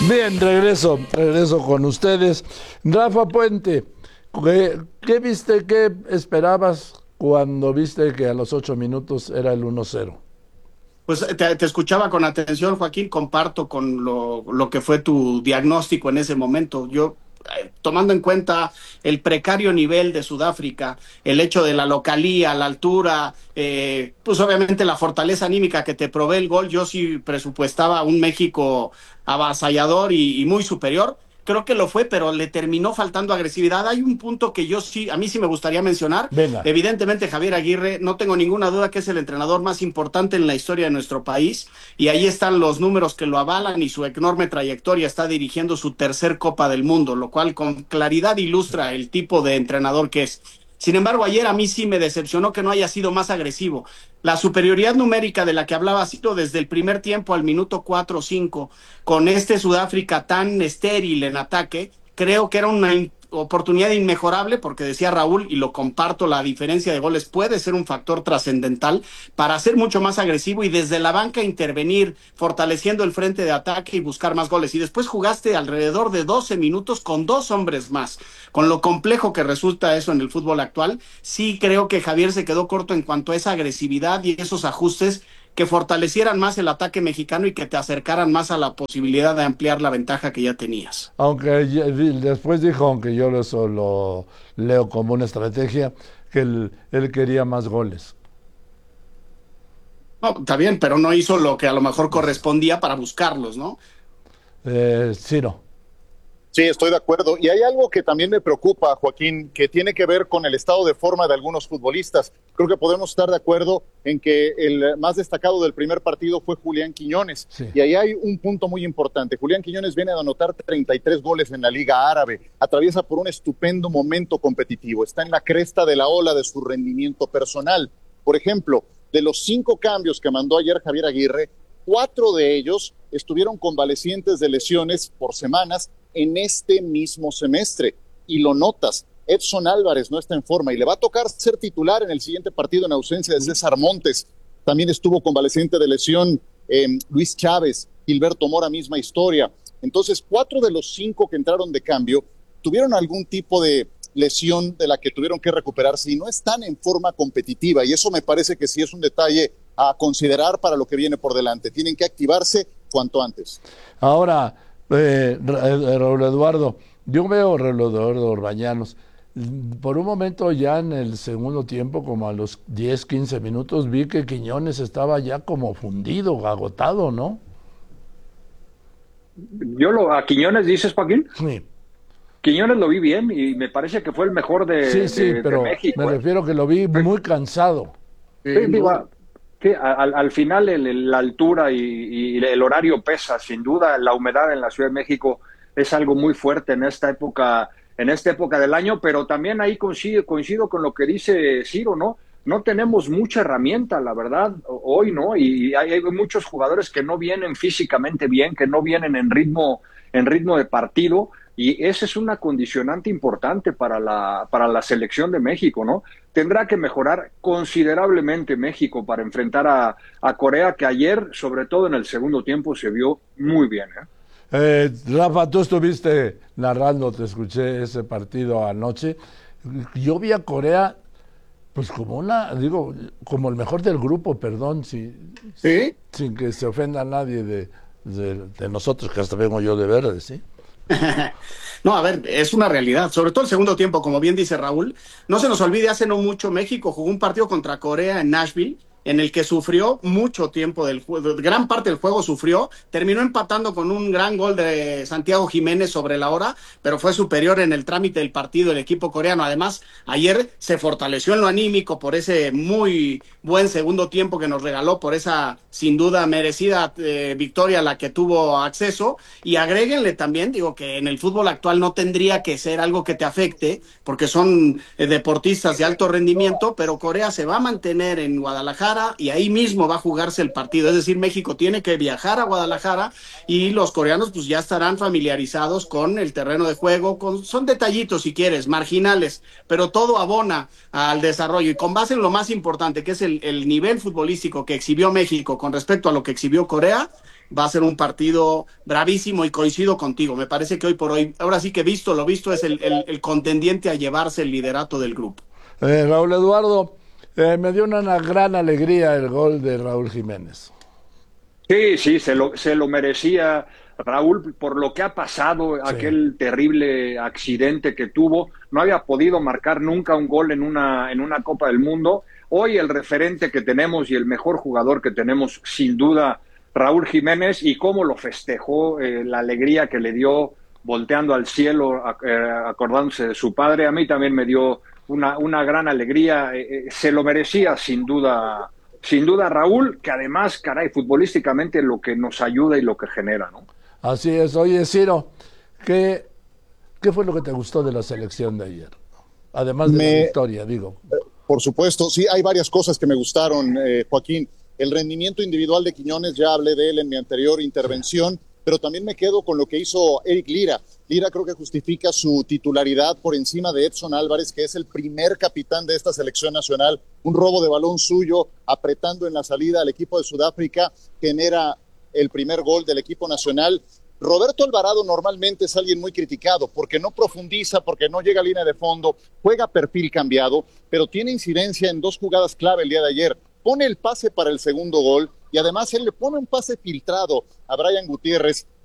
Bien, regreso con ustedes. Rafa Puente, ¿qué viste, qué esperabas cuando viste que a los 8 minutos era el 1-0? Pues te escuchaba con atención, Joaquín, comparto con lo que fue tu diagnóstico en ese momento. Yo, tomando en cuenta el precario nivel de Sudáfrica, el hecho de la localía, la altura, pues obviamente la fortaleza anímica que te provee el gol, yo sí presupuestaba un México avasallador y muy superior. Creo que lo fue, pero le terminó faltando agresividad. Hay un punto que yo sí, a mí sí me gustaría mencionar. Venga. Evidentemente, Javier Aguirre, no tengo ninguna duda que es el entrenador más importante en la historia de nuestro país, y ahí están los números que lo avalan y su enorme trayectoria. Está dirigiendo su tercer Copa del Mundo, lo cual con claridad ilustra el tipo de entrenador que es. Sin embargo, ayer a mí sí me decepcionó que no haya sido más agresivo. La superioridad numérica de la que hablaba ha sido desde el primer tiempo al minuto 4 o 5, con este Sudáfrica tan estéril en ataque. Creo que era una oportunidad inmejorable, porque decía Raúl, y lo comparto, la diferencia de goles puede ser un factor trascendental para ser mucho más agresivo y desde la banca intervenir, fortaleciendo el frente de ataque y buscar más goles. Y después jugaste alrededor de 12 minutos con dos hombres más. Con lo complejo que resulta eso en el fútbol actual, sí creo que Javier se quedó corto en cuanto a esa agresividad y esos ajustes que fortalecieran más el ataque mexicano y que te acercaran más a la posibilidad de ampliar la ventaja que ya tenías. Aunque después dijo, aunque yo eso lo leo como una estrategia, que él quería más goles. No, está bien, pero no hizo lo que a lo mejor correspondía para buscarlos, ¿no? Sí, no. Sí, estoy de acuerdo. Y hay algo que también me preocupa, Joaquín, que tiene que ver con el estado de forma de algunos futbolistas. Creo que podemos estar de acuerdo en que el más destacado del primer partido fue Julián Quiñones. Sí. Y ahí hay un punto muy importante. Julián Quiñones viene a anotar 33 goles en la Liga Árabe. Atraviesa por un estupendo momento competitivo. Está en la cresta de la ola de su rendimiento personal. Por ejemplo, de los 5 cambios que mandó ayer Javier Aguirre, 4 de ellos estuvieron convalecientes de lesiones por semanas en este mismo semestre. Y lo notas, Edson Álvarez no está en forma y le va a tocar ser titular en el siguiente partido en ausencia de César Montes. También estuvo convaleciente de lesión Luis Chávez, Gilberto Mora, misma historia. Entonces, 4 de los 5 que entraron de cambio tuvieron algún tipo de lesión de la que tuvieron que recuperarse y no están en forma competitiva. Y eso me parece que sí es un detalle a considerar para lo que viene por delante. Tienen que activarse cuanto antes. Ahora, Raúl Eduardo, yo veo Raúl Eduardo Orbañanos. Por un momento ya en el segundo tiempo, como a los 10, 15 minutos, vi que Quiñones estaba ya como fundido, agotado, ¿no? A Quiñones dices, Joaquín. Sí, Quiñones lo vi bien y me parece que fue el mejor sí, de pero me México. refiero que lo vi muy cansado. Sí, digo, sí, al final la altura y el horario pesa, sin duda. La humedad en la Ciudad de México es algo muy fuerte en esta época del año, pero también ahí coincido con lo que dice Ciro, ¿no? No tenemos mucha herramienta, la verdad, hoy, ¿no? Y hay muchos jugadores que no vienen físicamente bien, que no vienen en ritmo de partido, y esa es una condicionante importante para la selección de México, ¿no? Tendrá que mejorar considerablemente México para enfrentar a Corea, que ayer, sobre todo en el segundo tiempo, se vio muy bien, ¿eh? Rafa, tú estuviste narrando, te escuché ese partido anoche. Yo vi a Corea, pues como el mejor del grupo, perdón, Sí. sin que se ofenda a nadie de nosotros, que hasta vengo yo de verde, ¿sí? No, a ver, es una realidad, sobre todo el segundo tiempo, como bien dice Raúl. No se nos olvide, hace no mucho México jugó un partido contra Corea en Nashville, en el que sufrió mucho tiempo del juego, gran parte del juego sufrió, terminó empatando con un gran gol de Santiago Jiménez sobre la hora, pero fue superior en el trámite del partido el equipo coreano. Además, ayer se fortaleció en lo anímico por ese muy buen segundo tiempo que nos regaló, por esa sin duda merecida victoria a la que tuvo acceso. Y agréguenle también, digo, que en el fútbol actual no tendría que ser algo que te afecte, porque son deportistas de alto rendimiento, pero Corea se va a mantener en Guadalajara y ahí mismo va a jugarse el partido. Es decir, México tiene que viajar a Guadalajara y los coreanos pues ya estarán familiarizados con el terreno de juego. Son detallitos, si quieres, marginales, pero todo abona al desarrollo. Y con base en lo más importante, que es el nivel futbolístico que exhibió México con respecto a lo que exhibió Corea, va a ser un partido bravísimo y coincido contigo. Me parece que hoy por hoy, ahora sí que visto lo visto, es el contendiente a llevarse el liderato del grupo. Raúl Eduardo, me dio una gran alegría el gol de Raúl Jiménez. Sí, sí, se lo merecía Raúl por lo que ha pasado, Sí. aquel terrible accidente que tuvo. No había podido marcar nunca un gol en una Copa del Mundo. Hoy el referente que tenemos y el mejor jugador que tenemos, sin duda, Raúl Jiménez, y cómo lo festejó, la alegría que le dio volteando al cielo, acordándose de su padre. A mí también me dio una gran alegría. Se lo merecía, sin duda Raúl, que además, caray, futbolísticamente lo que nos ayuda y lo que genera, ¿no? Así es. Oye, Ciro, ¿qué fue lo que te gustó de la selección de ayer? Además de la victoria, digo. Por supuesto, sí, hay varias cosas que me gustaron, Joaquín. El rendimiento individual de Quiñones, ya hablé de él en mi anterior intervención, pero también me quedo con lo que hizo Eric Lira. Lira creo que justifica su titularidad por encima de Edson Álvarez, que es el primer capitán de esta selección nacional. Un robo de balón suyo, apretando en la salida al equipo de Sudáfrica, genera el primer gol del equipo nacional. Roberto Alvarado normalmente es alguien muy criticado porque no profundiza, porque no llega a línea de fondo, juega perfil cambiado, pero tiene incidencia en dos jugadas clave el día de ayer. Pone el pase para el segundo gol y además él le pone un pase filtrado a Brian Gutiérrez